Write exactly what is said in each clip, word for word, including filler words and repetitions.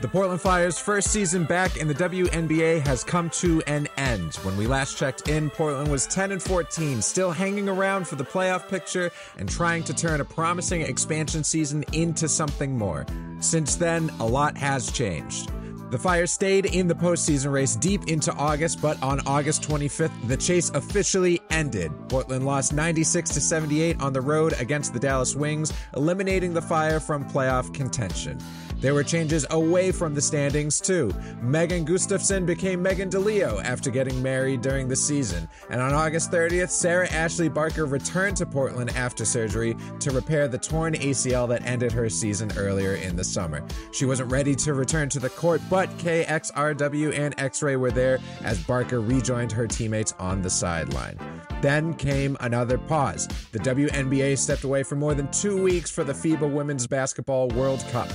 The Portland Fire's first season back in the W N B A has come to an end. When we last checked in, Portland was ten and fourteen, still hanging around for the playoff picture and trying to turn a promising expansion season into something more. Since then, a lot has changed. The Fire stayed in the postseason race deep into August, but on August twenty-fifth, the chase officially ended. Portland lost ninety-six to seventy-eight on the road against the Dallas Wings, eliminating the Fire from playoff contention. There were changes away from the standings, too. Megan Gustafson became Megan DeLeo after getting married during the season. And on August thirtieth, Sarah Ashley Barker returned to Portland after surgery to repair the torn A C L that ended her season earlier in the summer. She wasn't ready to return to the court, but K X R W and X-Ray were there as Barker rejoined her teammates on the sideline. Then came another pause. The W N B A stepped away for more than two weeks for the FIBA Women's Basketball World Cup.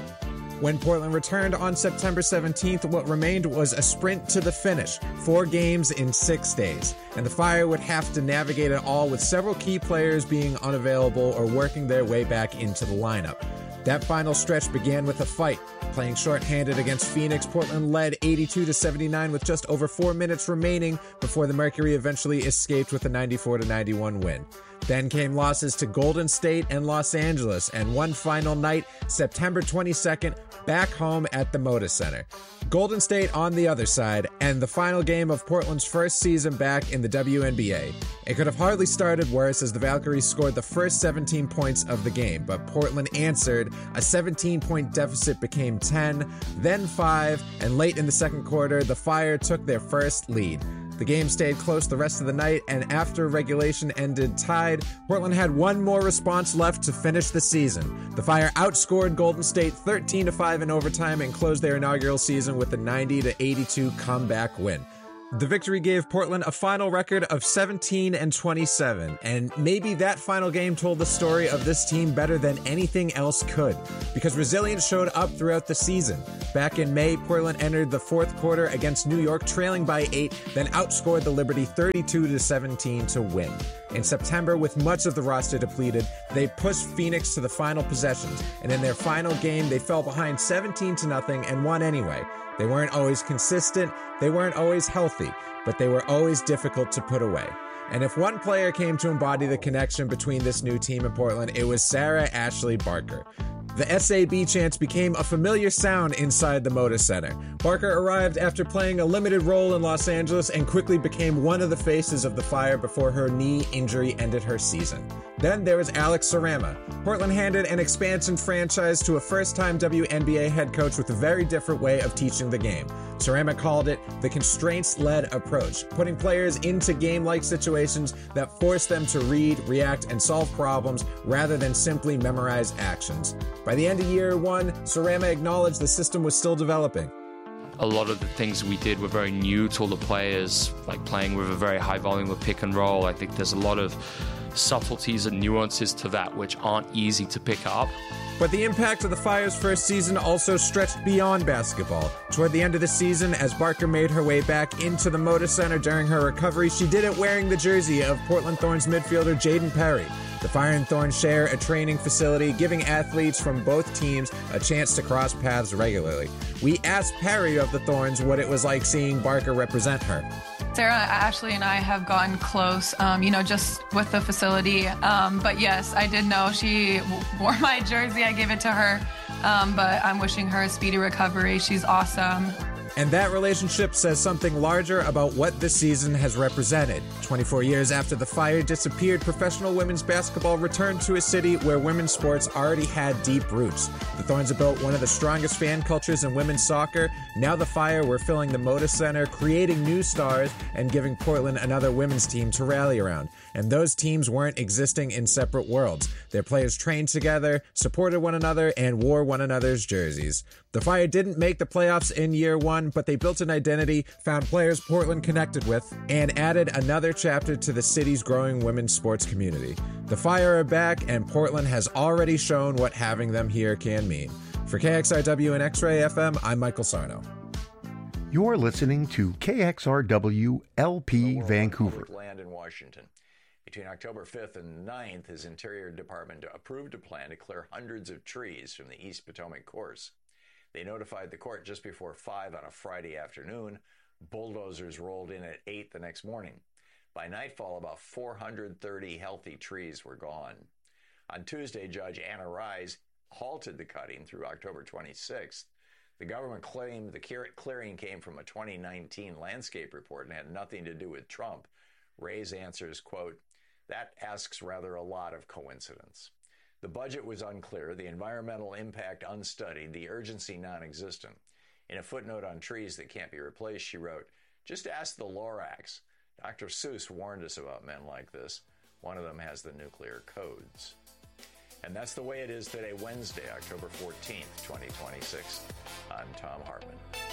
When Portland returned on September seventeenth, what remained was a sprint to the finish, four games in six days. And the Fire would have to navigate it all with several key players being unavailable or working their way back into the lineup. That final stretch began with a fight. Playing shorthanded against Phoenix, Portland led eighty-two to seventy-nine with just over four minutes remaining before the Mercury eventually escaped with a ninety-four to ninety-one win. Then came losses to Golden State and Los Angeles, and one final night, September twenty-second, back home at the Moda Center. Golden State on the other side, and the final game of Portland's first season back in the W N B A. It could have hardly started worse as the Valkyries scored the first seventeen points of the game, but Portland answered. A seventeen-point deficit became ten, then five, and late in the second quarter, the Fire took their first lead. The game stayed close the rest of the night, and after regulation ended tied, Portland had one more response left to finish the season. The Fire outscored Golden State thirteen to five in overtime and closed their inaugural season with a ninety to eighty-two comeback win. The victory gave Portland a final record of seventeen and twenty-seven, and maybe that final game told the story of this team better than anything else could, because resilience showed up throughout the season. Back in May, Portland entered the fourth quarter against New York, trailing by eight, then outscored the Liberty thirty-two to seventeen to win. In September, with much of the roster depleted, they pushed Phoenix to the final possessions, and in their final game, they fell behind seventeen to nothing and won anyway. They weren't always consistent, they weren't always healthy, but they were always difficult to put away. And if one player came to embody the connection between this new team and Portland, it was Sarah Ashley Barker. The S A B chants became a familiar sound inside the Moda Center. Barker arrived after playing a limited role in Los Angeles and quickly became one of the faces of the Fire before her knee injury ended her season. Then there was Alex Sarama. Portland handed an expansion franchise to a first-time W N B A head coach with a very different way of teaching the game. Sarama called it the constraints-led approach, putting players into game-like situations that force them to read, react, and solve problems rather than simply memorize actions. By the end of year one, Sarama acknowledged the system was still developing. A lot of the things we did were very new to all the players, like playing with a very high volume of pick and roll. I think there's a lot of subtleties and nuances to that which aren't easy to pick up. But the impact of the Fire's first season also stretched beyond basketball. Toward the end of the season, as Barker made her way back into the Moda Center during her recovery, she did it wearing the jersey of Portland Thorns midfielder Jaden Perry. The Fire and Thorns share a training facility, giving athletes from both teams a chance to cross paths regularly. We asked Perry of the Thorns what it was like seeing Barker represent her. Sarah, Ashley, and I have gotten close, um, you know, just with the facility. Um, but yes, I did know she wore my jersey. I gave it to her, um, but I'm wishing her a speedy recovery. She's awesome. And that relationship says something larger about what this season has represented. twenty-four years after the Fire disappeared, professional women's basketball returned to a city where women's sports already had deep roots. The Thorns have built one of the strongest fan cultures in women's soccer. Now the Fire were filling the Moda Center, creating new stars, and giving Portland another women's team to rally around. And those teams weren't existing in separate worlds. Their players trained together, supported one another, and wore one another's jerseys. The Fire didn't make the playoffs in year one, but they built an identity, found players Portland connected with, and added another chapter to the city's growing women's sports community. The Fire are back, and Portland has already shown what having them here can mean. For K X R W and X-Ray F M, I'm Michael Sarno. You're listening to K X R W L P Vancouver. Land in Washington. Between October fifth and ninth, his Interior Department approved a plan to clear hundreds of trees from the East Potomac course. They notified the court just before five on a Friday afternoon. Bulldozers rolled in at eight the next morning. By nightfall, about four hundred thirty healthy trees were gone. On Tuesday, Judge Anna Rise halted the cutting through October twenty-sixth. The government claimed the clearing came from a twenty nineteen landscape report and had nothing to do with Trump. Ray's answers, quote, "That asks rather a lot of coincidence." The budget was unclear, the environmental impact unstudied, the urgency non-existent. In a footnote on trees that can't be replaced, she wrote, "Just ask the Lorax." Doctor Seuss warned us about men like this. One of them has the nuclear codes. And that's the way it is today, Wednesday, October fourteenth, twenty twenty-six. I'm Thom Hartmann.